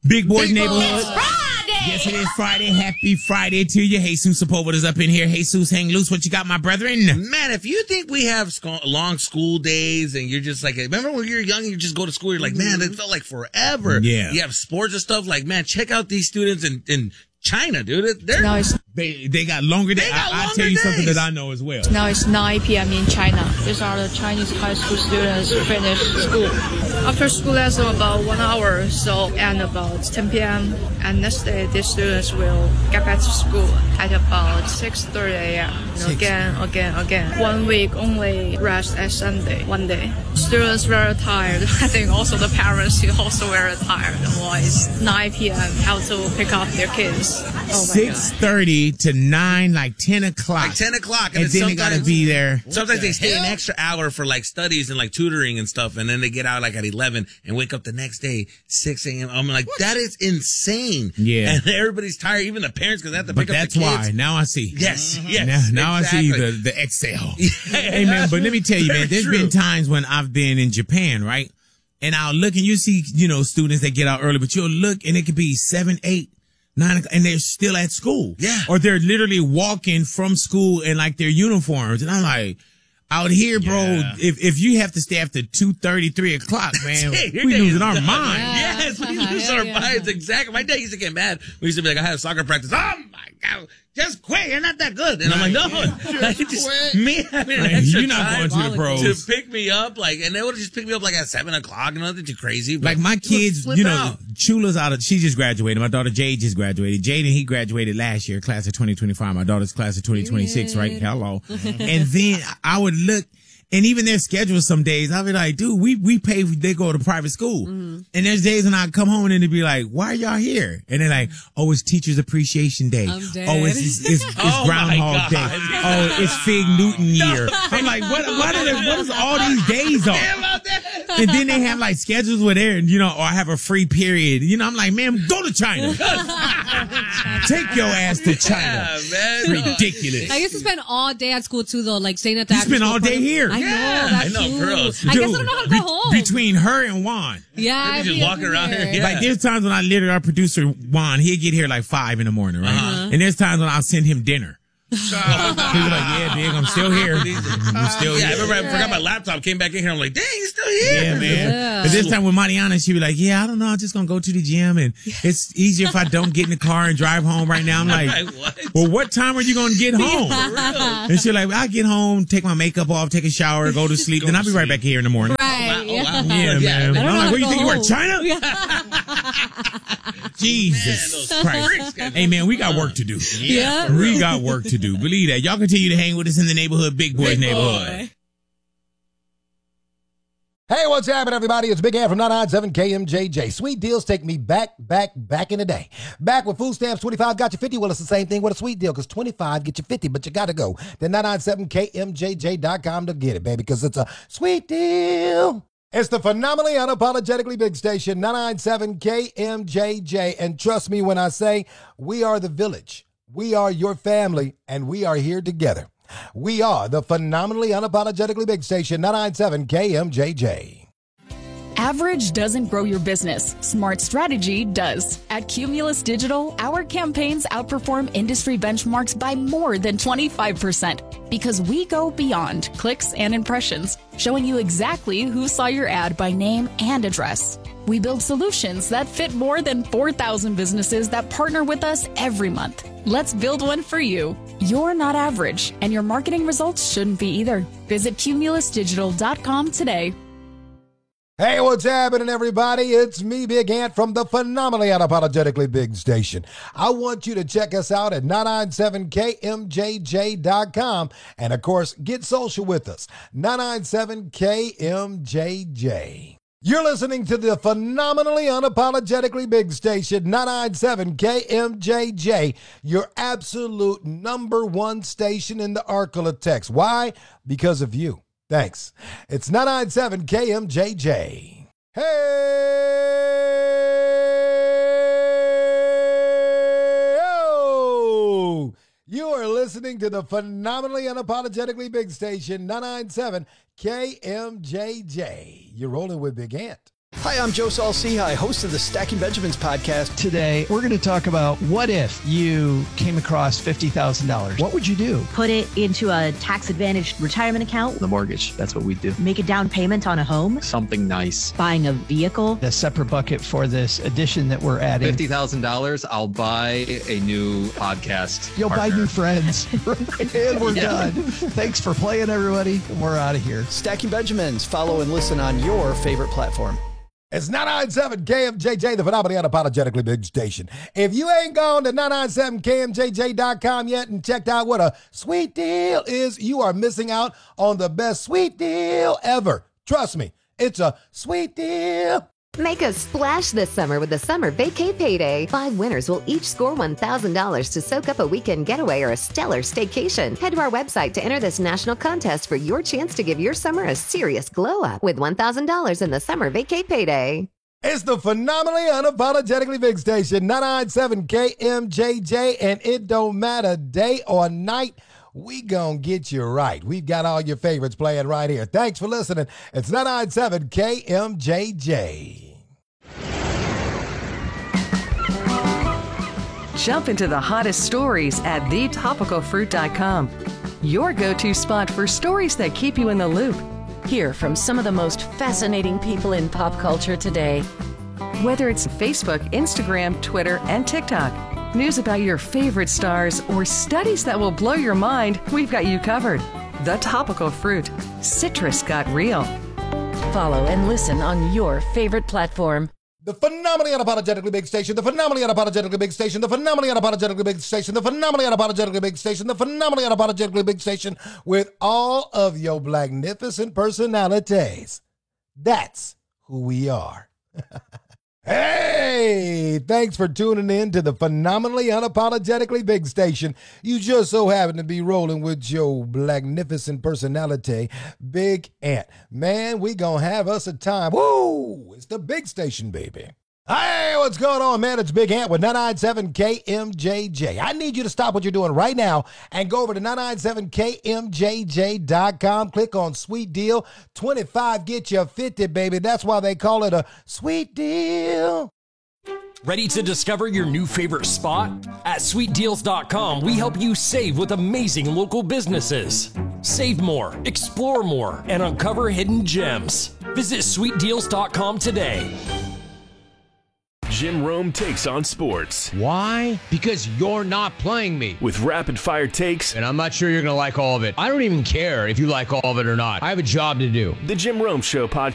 Big Boys Neighborhood. It's Friday. Yes, it is Friday. Happy Friday to you. Jesus Sepulveda's up in here. Jesus, hang loose. What you got, my brethren? Man, if you think we have long school days and you're just like, remember when you're young and you just go to school, you're like, man, it felt like forever. Yeah. You have sports and stuff. Like, man, check out these students in China, dude. Now it's They got longer days. I'll tell you something that I know as well. now it's 9 p.m. in China. These are the Chinese high school students who finish school. After school lesson about 1 hour, so and about 10 p.m. And next day, these students will get back to school at about 6:30 a.m. Again. 1 week only rest at Sunday, 1 day. Students very tired. I think also the parents is also very tired. Why it's 9 p.m. How to pick up their kids. Oh my God. 6:30 to 9, like 10 o'clock. Like 10 o'clock. And then they got to be there. Sometimes they stay an extra hour for like studies and like tutoring and stuff. And then they get out like at 11 and wake up the next day, 6 a.m. I'm like, that is insane. Yeah. And everybody's tired, even the parents, because they have to But pick up the that's kids. why. Now I see. Yes, yes. Now I see exactly. the Excel. Hey, man, but let me tell you, man, there's been times when I've been in Japan, right? And I'll look and you see, students that get out early, but you'll look and it could be 7, 8, 9 o'clock, and they're still at school. Yeah. Or they're literally walking from school in like their uniforms. And I'm like, out here, bro, if you have to stay after 2:30, 3 o'clock, man, we losing our mind. Yes, we lose our minds. Exactly. My dad used to get mad. We used to be like, I had soccer practice. Oh my God, just quit. You're not that good. And I'm like, no, like, just me having an extra You're not time going to the pros. to pick me up. Like, and they would just pick me up like at 7 o'clock. Nothing too crazy. But Like my kids, flip out. Chula's she just graduated. My daughter Jade just graduated. Jaden, he graduated last year, class of 2025. My daughter's class of 2026, right? Hello. And then I would look, and even their schedule some days, I'll be like, dude, we pay, they go to private school. And there's days when I come home and they'd be like, why are y'all here? And they're like, oh, it's Teachers Appreciation Day. I'm dead. Oh, it's Oh, Groundhog my Day. God. Oh, it's Fig Newton year. I'm like, what is all these days on? And then they have like schedules where they're, or I have a free period. I'm like, man, go to China. Take your ass to China. Yeah, man. It's ridiculous. I used to spend all day at school too, though, like staying at the You spend all day here. I know, that's I know, true. girls. I guess I don't know how to go home. Between her and Juan. Yeah, They just I'd be walking around everywhere. here. Yeah. Like, there's times when I literally, our producer, Juan, he'll get here like 5 in the morning, right? And there's times when I'll send him dinner. He's like, yeah, big, I'm still here. I'm still Yeah, I here. remember I forgot my laptop, came back in here. I'm like, dang, he's still here. Yeah, man. But this time with Mariana, she'd be like, yeah, I don't know. I'm just going to go to the gym. And it's easier if I don't get in the car and drive home right now. I'm like, What? well, what time are you going to get home? And she's like, I'll get home, take my makeup off, take a shower, go to sleep. Then I'll be right back here in the morning. Right. Oh, wow. Yeah, man. I don't know I'm how like, to what do you go think you were, home. China? Jesus Man, Christ. those freaks. Hey, man, we got work to do. Yeah. We got work to do. Believe that. Y'all continue to hang with us in the neighborhood, Big Boys Neighborhood. Hey, what's happening, everybody? It's Big Ant from 997 KMJJ. Sweet deals take me back in the day. Back with food stamps, 25 got you 50. Well, it's the same thing with a sweet deal because 25 get you 50, but you got to go to 997KMJJ.com to get it, baby, because it's a sweet deal. It's the phenomenally unapologetically big station, 997 KMJJ. And trust me when I say we are the village. We are your family, and we are here together. We are the phenomenally unapologetically big station, 997 KMJJ. Average doesn't grow your business. Smart strategy does. At Cumulus Digital, our campaigns outperform industry benchmarks by more than 25% because we go beyond clicks and impressions, showing you exactly who saw your ad by name and address. We build solutions that fit more than 4,000 businesses that partner with us every month. Let's build one for you. You're not average, and your marketing results shouldn't be either. Visit cumulusdigital.com today. Hey, what's happening, everybody? It's me, Big Ant, from the phenomenally unapologetically big station. I want you to check us out at 997KMJJ.com. And, of course, get social with us, 997KMJJ. You're listening to the phenomenally unapologetically big station, 997 KMJJ, your absolute number one station in the Arklatex. Why? Because of you. Thanks. It's 997 KMJJ. Hey! Oh! You are listening to the phenomenally unapologetically big station, 997 KMJJ. You're rolling with Big Ant. Hi, I'm Joe Saul-Sehy, host of the Stacking Benjamins podcast. Today, we're going to talk about what if you came across $50,000? What would you do? Put it into a tax-advantaged retirement account. The mortgage, that's what we do. Make a down payment on a home. Something nice. Buying a vehicle. A separate bucket for this addition that we're adding. $50,000, I'll buy a new podcast. You'll partner. buy new friends. And we're done. Thanks for playing, everybody. We're out of here. Stacking Benjamins. Follow and listen on your favorite platform. It's 997 KMJJ, the phenomenally unapologetically big station. If you ain't gone to 997KMJJ.com yet and checked out what a sweet deal is, you are missing out on the best sweet deal ever. Trust me, it's a sweet deal. Make a splash this summer with the Summer Vacay Payday. 5 winners will each score $1,000 to soak up a weekend getaway or a stellar staycation. Head to our website to enter this national contest for your chance to give your summer a serious glow up with $1,000 in the Summer Vacay Payday. It's the phenomenally unapologetically big station, 997 KMJJ, and it don't matter day or night. We gonna get you right. We've got all your favorites playing right here. Thanks for listening. It's 997 KMJJ. Jump into the hottest stories at thetopicalfruit.com. Your go-to spot for stories that keep you in the loop. Hear from some of the most fascinating people in pop culture today. Whether it's Facebook, Instagram, Twitter, and TikTok. News about your favorite stars or studies that will blow your mind, we've got you covered. The Topical Fruit. Citrus got real. Follow and listen on your favorite platform. The phenomenally unapologetically big station, the phenomenally unapologetically big station, the phenomenally unapologetically big station, the phenomenally unapologetically big station, the phenomenally unapologetically big station with all of your magnificent personalities. That's who we are. Hey, thanks for tuning in to the phenomenally unapologetically big station. You just so happen to be rolling with your magnificent personality, Big Ant. Man, we gonna have us a time. Woo! It's the big station, baby. Hey, what's going on, man? It's Big Ant with 997 KMJJ. I need you to stop what you're doing right now and go over to 997KMJJ.com. Click on Sweet Deal. 25 get you 50, baby. That's why they call it a sweet deal. Ready to discover your new favorite spot? At sweetdeals.com, we help you save with amazing local businesses. Save more, explore more, and uncover hidden gems. Visit sweetdeals.com today. Jim Rome takes on sports. Why? Because you're not playing me. With rapid-fire takes. And I'm not sure you're going to like all of it. I don't even care if you like all of it or not. I have a job to do. The Jim Rome Show podcast.